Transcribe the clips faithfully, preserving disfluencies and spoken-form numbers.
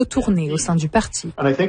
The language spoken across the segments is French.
retourner au sein du parti.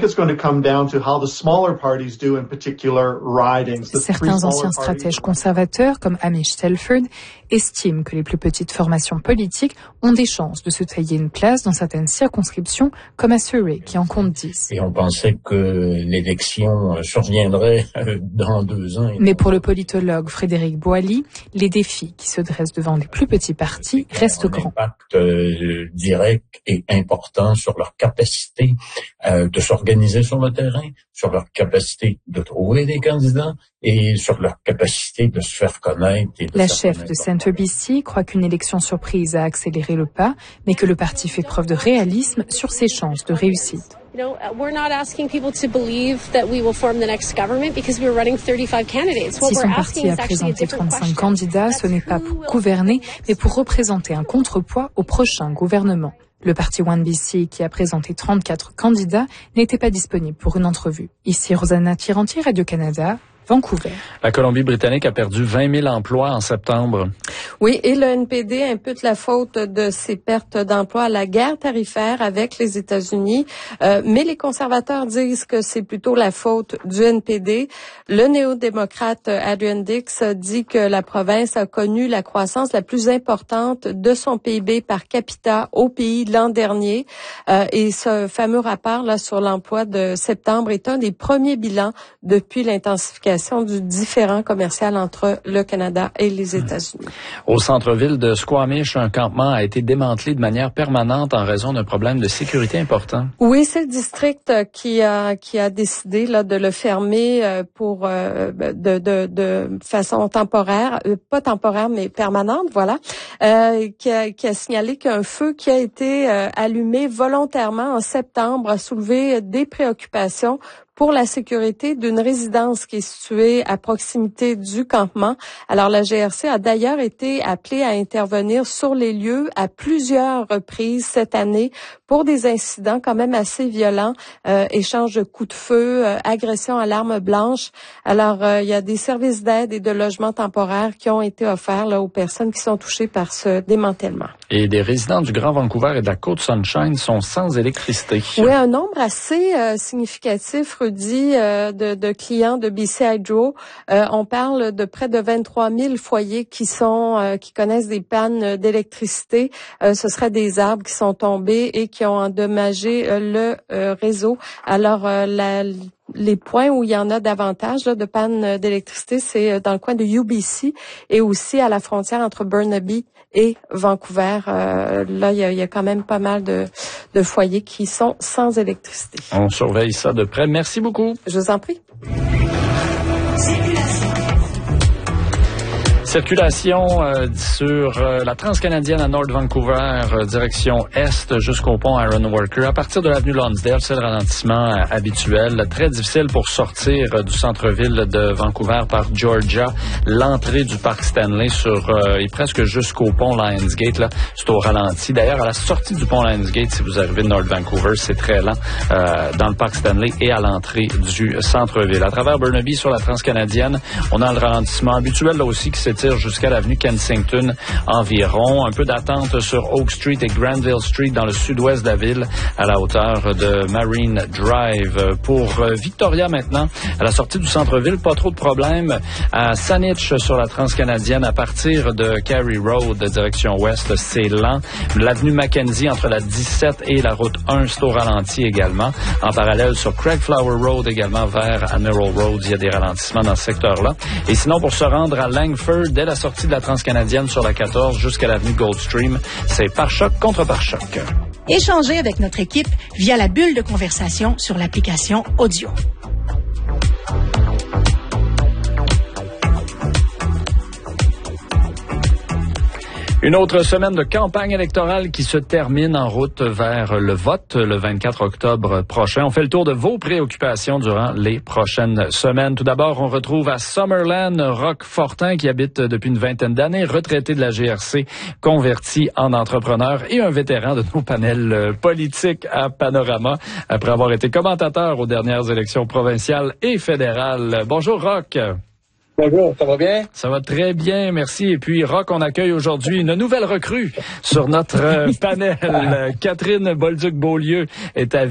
Certains anciens stratèges conservateurs, comme Hamish Telford, estiment que les plus petites formations politiques ont des chances de se tailler une place dans certaines circonscriptions, comme à Surrey, qui en compte dix. Et on pensait que l'élection surviendrait dans deux ans. Mais pour le politologue Frédéric Boilly, les défis qui se dressent devant les plus petits partis restent grands. L'impact euh, direct et important sur leur capacité euh, de s'organiser sur le terrain, sur leur capacité de trouver des candidats et sur leur capacité de se faire connaître. Et de La faire chef connaître. de Centre B C croit qu'une élection surprise a accéléré le pas, mais que le parti fait preuve de réalisme sur ses chances de réussite. You know, we're not asking people to believe that we will form the next government because we're running thirty-five candidates. What Si son we're parti asking a is actually a présenté different trente-cinq question. candidats, ce n'est pas pour gouverner, mais pour représenter un contrepoids au prochain gouvernement. Le parti One B C, qui a présenté trente-quatre candidats, n'était pas disponible pour une entrevue. Ici, Rosanna Tiranti, Radio-Canada, Vancouver. La Colombie-Britannique a perdu vingt mille emplois en septembre. Oui, et le N P D impute la faute de ces pertes d'emplois à la guerre tarifaire avec les États-Unis. Euh, mais les conservateurs disent que c'est plutôt la faute du N P D. Le néo-démocrate Adrian Dix dit que la province a connu la croissance la plus importante de son P I B par capita au pays l'an dernier. Euh, et ce fameux rapport là sur l'emploi de septembre est un des premiers bilans depuis l'intensification du différend commercial entre le Canada et les États-Unis. Au centre-ville de Squamish, un campement a été démantelé de manière permanente en raison d'un problème de sécurité important. Oui, c'est le district qui a qui a décidé là de le fermer pour euh, de, de de façon temporaire, pas temporaire mais permanente, voilà. Euh, qui a qui a signalé qu'un feu qui a été euh, allumé volontairement en septembre a soulevé des préoccupations pour la sécurité d'une résidence qui est située à proximité du campement. Alors, la G R C a d'ailleurs été appelée à intervenir sur les lieux à plusieurs reprises cette année pour des incidents quand même assez violents, euh, échange de coups de feu, euh, agression à l'arme blanche. Alors, euh, il y a des services d'aide et de logement temporaire qui ont été offerts là, aux personnes qui sont touchées par ce démantèlement. Et des résidents du Grand Vancouver et de la Côte-Sunshine sont sans électricité. Oui, un nombre assez euh, significatif, Rudy, euh, de, de clients de B C Hydro. Euh, on parle de près de vingt-trois mille foyers qui sont euh, qui connaissent des pannes d'électricité. Euh, ce seraient des arbres qui sont tombés et qui ont endommagé euh, le euh, réseau. Alors, euh, la les points où il y en a davantage là, de panne d'électricité, c'est dans le coin de U B C et aussi à la frontière entre Burnaby et Vancouver. Euh, là, il y, a, il y a quand même pas mal de, de foyers qui sont sans électricité. On surveille ça de près. Merci beaucoup. Je vous en prie. Circulation euh, sur euh, la transcanadienne à North Vancouver, euh, direction est jusqu'au pont Iron Worker. À partir de l'avenue Lonsdale, c'est le ralentissement euh, habituel. Très difficile pour sortir euh, du centre-ville de Vancouver par Georgia. L'entrée du parc Stanley sur euh, est presque jusqu'au pont Lionsgate. Là, c'est au ralenti. D'ailleurs, à la sortie du pont Lionsgate, si vous arrivez de North Vancouver, c'est très lent euh, dans le parc Stanley et à l'entrée du centre-ville. À travers Burnaby sur la transcanadienne, on a le ralentissement habituel là aussi qui s'étire jusqu'à l'avenue Kensington environ. Un peu d'attente sur Oak Street et Granville Street dans le sud-ouest de la ville à la hauteur de Marine Drive. Pour Victoria maintenant, à la sortie du centre-ville, pas trop de problèmes. À Saanich sur la transcanadienne, à partir de Carey Road, direction ouest, c'est lent. L'avenue Mackenzie entre la dix-sept et la route un, c'est au ralenti également. En parallèle sur Craigflower Road également vers Admiral Road, il y a des ralentissements dans ce secteur-là. Et sinon, pour se rendre à Langford, dès la sortie de la transcanadienne sur la quatorze jusqu'à l'avenue Goldstream, c'est pare-choc contre pare-choc. Échangez avec notre équipe via la bulle de conversation sur l'application Audio. Une autre semaine de campagne électorale qui se termine en route vers le vote le vingt-quatre octobre prochain. On fait le tour de vos préoccupations durant les prochaines semaines. Tout d'abord, on retrouve à Summerland Roch Fortin qui habite depuis une vingtaine d'années, retraité de la G R C, converti en entrepreneur et un vétéran de nos panels politiques à Panorama après avoir été commentateur aux dernières élections provinciales et fédérales. Bonjour Roch. Bonjour, ça va bien? Ça va très bien, merci. Et puis, Rock, on accueille aujourd'hui une nouvelle recrue sur notre euh, panel. Catherine Bolduc-Beaulieu est à